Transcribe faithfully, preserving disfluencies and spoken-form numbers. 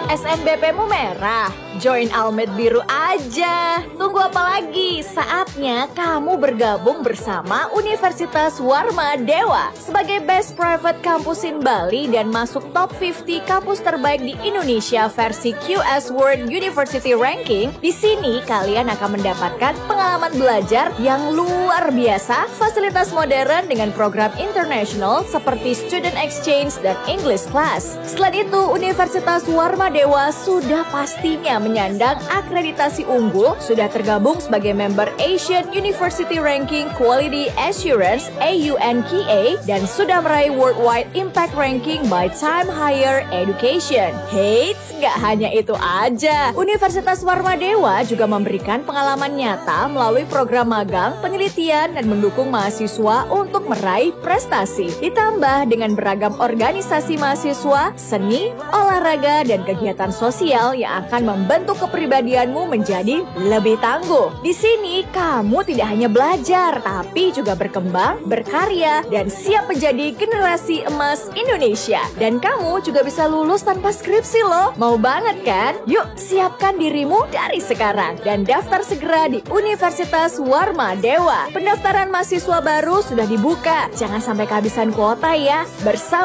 S N B P-mu merah? Join Almed Biru aja. Tunggu apa lagi? Saatnya kamu bergabung bersama Universitas Warma Dewa sebagai Best Private Campus in Bali dan masuk top lima puluh kampus terbaik di Indonesia versi Q S World University Ranking. Di sini kalian akan mendapatkan pengalaman belajar yang luar biasa, fasilitas modern dengan program internasional seperti Student Exchange dan English Class. Selain itu, Universitas Warma Dewa sudah pastinya menyandang akreditasi unggul, sudah tergabung sebagai member Asian University Ranking Quality Assurance A U N Q A dan sudah meraih Worldwide Impact Ranking by Time Higher Education. Heits, gak hanya itu aja. Universitas Warma Dewa juga memberikan pengalaman nyata melalui program magang, penelitian, dan mendukung mahasiswa untuk meraih prestasi. Ditambah dengan beragam organisasi mahasiswa, seni, olahraga, dan kegiatan sosial yang akan membentuk kepribadianmu menjadi lebih tangguh. Di sini, kamu tidak hanya belajar, tapi juga berkembang, berkarya, dan siap menjadi generasi emas Indonesia. Dan kamu juga bisa lulus tanpa skripsi loh. Mau banget kan? Yuk, siapkan dirimu dari sekarang dan daftar segera di Universitas Warma Dewa. Pendaftaran mahasiswa baru sudah dibuka. Jangan sampai kehabisan kuota ya. Bersama